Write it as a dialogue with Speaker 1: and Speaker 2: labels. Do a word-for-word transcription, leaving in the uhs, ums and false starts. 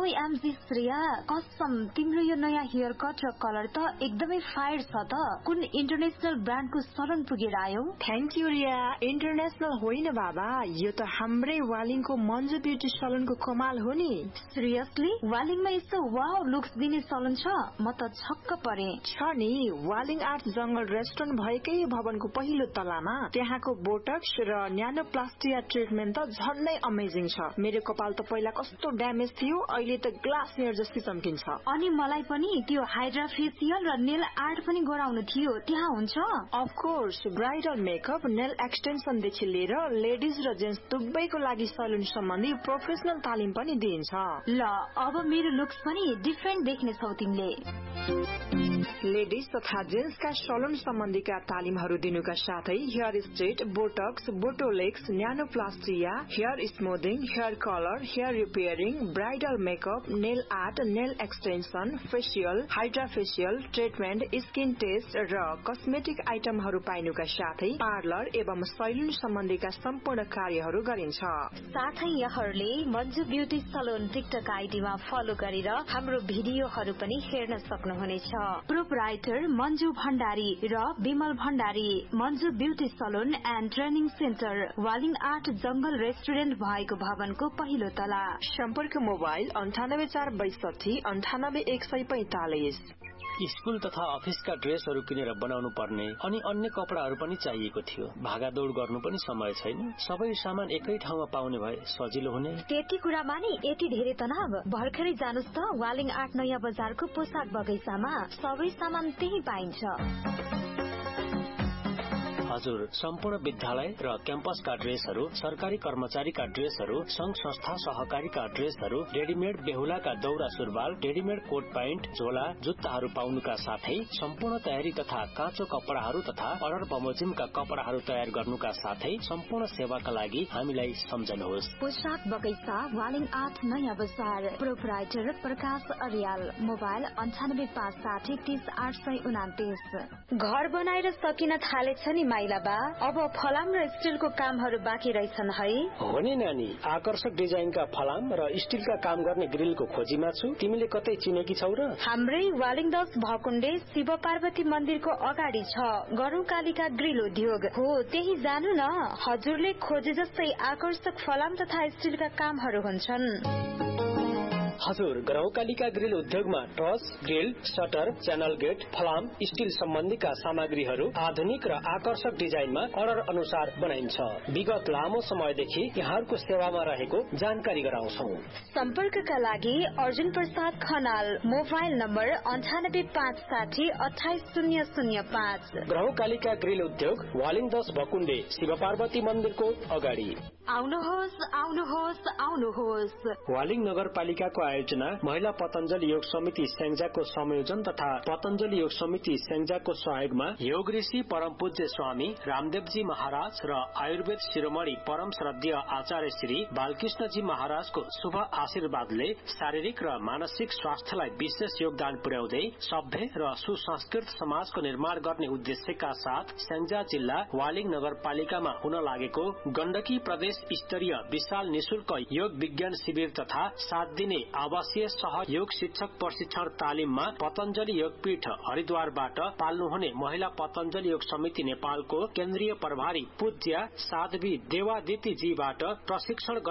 Speaker 1: OMG Shreya, कसम तिम्रो यो नयाँ हेयर कट र कलर त एकदमै फायर छ त। कुन इन्टरनेशनल ब्रान्डको सलुन पुगेर आयौ?
Speaker 2: Thank you Riya. इन्टरनेशनल होइन बाबा, यो त हाम्रै वालिङको मन्जु ब्युटी सलुनको कमाल हो नि।
Speaker 1: सिरियसली? वालिङमा यस्तो वाउ लुक्स दिने सलुन छ? म त छक्क परे।
Speaker 2: छ नि, वालिङ आर्ट जंगल रेस्टुरेन्ट भएकै भवनको पहिलो तलामा। त्यहाँको बोटक्स र न्यानोप्लास्टिया ट्रिटमेन्ट त झन्नै अमेजिङ छ। मेरो कपाल त पहिला कस्तो ड्यामेज थियो, अहिले त ग्लास हेयर जस्तै चम्किन्छ।
Speaker 1: अनि मलाई पनि त्यो हाइड्रा फेसियल र नेल आर्ट पनि गराउनु थियो, त्यहाँ हुन्छ?
Speaker 2: Of course, bridal makeup, nail extension देखि लिएर लेडिज र जेन्ट्स दुवैको लागि सलुन सम्बन्धी प्रोफेसनल तालिम पनि दिइन्छ।
Speaker 1: ल, अब मेरो लुक्स पनि डिफरेन्ट देख्ने छौ तिमीले।
Speaker 2: लेडिज तथा जेन्ट्सका सलुन सम्बन्धीका तालिमहरू दिनुका साथै hair straight, Botox, बोटोलेक्स, न्यानोप्लास्टिया, hair smoothing, hair colour, hair repairing, bridal makeup, nail art, nail extension, facial, hydra facial treatment, skin test र कस्मेटिक आइटमहरू पाइनुका साथै पार्लर एवं सैलुन सम्बन्धीका सम्पूर्ण कार्यहरू गरिन्छ।
Speaker 1: साथै यहाँहरूले Manju beauty salon TikTok आइडीमा follow गरेर हाम्रो भिडियोहरू पनि हेर्न सक्नुहुनेछ। प्रोपराइटर मन्जु भण्डारी र Bimal Bhandari, Manju beauty salon and training centre, Waling art जंगल रेस्टुरेन्ट भएको भवनको पहिलो तला।
Speaker 2: सम्पर्क मोबाइल अन्ठानब्बे चार बैसठी अन्ठानब्बे एक सय पैंतालिस।
Speaker 3: स्कूल तथा अफिसका ड्रेसहरू किनेर बनाउनु पर्ने अनि अन्य कपडाहरू पनि चाहिएको थियो। भागादौड़ गर्नु पनि समय छैन। सबै सामान एकै ठाउँमा पाउने भए सजिलो हुने।
Speaker 1: त्यति कुरामा नि यति धेरै तनाव? भर्खरै जानुस् त वालिङ आर्ट नयाँ बजारको पोसाक बगैँचामा, सबै सामान त्यही पाइन्छ।
Speaker 3: हजुर, सम्पूर्ण विद्यालय र क्याम्पसका ड्रेसहरू, सरकारी कर्मचारीका ड्रेसहरू, संघ संस्था सहकारीका ड्रेसहरू, रेडिमेड बेहुलाका दौरा सुरुवाल, रेडिमेड कोट प्यान्ट, झोला, जुत्ताहरू पाउनुका साथै सम्पूर्ण तयारी तथा काँचो कपडाहरू तथा अर्डर बमोजिमका कपडाहरू तयार गर्नुका साथै सम्पूर्ण सेवाका लागि हामीलाई सम्झनुहोस्।
Speaker 1: पोसाक बगैँचा, वालिङ आर्ट नयाँ बजार। प्रोपराइटर प्रकाश अर्याल, मोबाइल अन्ठानब्बे पाँच साठी तीस आठ सय उनातिस। घर बनाएर सकिन थालेछ नि माइला बा, अब फलाम र स्टिलको कामहरू बाँकी रहेछन् है?
Speaker 3: हो नि नानी, आकर्षक डिजाइनका फलाम र स्टिलका काम गर्ने ग्रिलको खोजीमा छु। तिमीले कतै चिनेकी छौ र?
Speaker 1: हाम्रै वालिङ दस भकुण्डे शिव पार्वती मन्दिरको अगाडि छ गरौँ कालिका ग्रिल उद्योग हो, त्यही जानु न। हजुरले खोजे जस्तै आकर्षक फलाम तथा स्टिलका कामहरू हुन्छन्।
Speaker 3: हजुर, गाउँकालिका ग्रिल उद्योगमा truss, grill, shutter, channel get, फलाम, स्टिल सम्बन्धीका सामग्रीहरू आधुनिक र आकर्षक डिजाइनमा अर्डर अनुसार बनाइन्छ। विगत लामो समयदेखि यहाँहरूको सेवामा रहेको जानकारी गराउँछौ।
Speaker 1: सम्पर्कका लागि अर्जुन प्रसाद खनाल, मोबाइल नम्बर अन्ठानब्बे पाँच साठी अठाइस शून्य शून्य पाँच।
Speaker 3: गाउँकालिका ग्रिल उद्योग, वालिङ दस भकुण्डे, शिव पार्वती मन्दिरको अगाडि।
Speaker 1: आउनुहोस् आउनुहोस् आउनुहोस्।
Speaker 3: वालिङ नगरपालिकाको आयोजना, महिला पतञ्जलि योग समिति स्याङ्जाको संयोजन तथा पतञ्जलि योग समिति स्याङ्जाको सहयोगमा योग ऋषि परम पूज्य स्वामी रामदेवजी महाराज र आयुर्वेद शिरोमणि परम श्रद्धेय आचार्य श्री बालकृष्णजी महाराजको शुभ आशीर्वादले शारीरिक र मानसिक स्वास्थ्यलाई विशेष योगदान पुर्याउँदै सभ्य र सुसंस्कृत समाजको निर्माण गर्ने उद्देश्यका साथ स्याङ्जा जिल्ला वालिङ नगरपालिकामा हुन लागेको गण्डकी प्रदेश स्तरीय विशाल निशुल्क योग विज्ञान शिविर तथा सात दिने आवासीय सहयोग शिक्षक प्रशिक्षण तालिममा पतञ्जलि योगपीठ हरिद्वारबाट पाल्नुहुने महिला पतञ्जलि योग समिति नेपालको केन्द्रीय प्रभारी पूज्य साध्वी देवादिति जीबाट प्रशिक्षण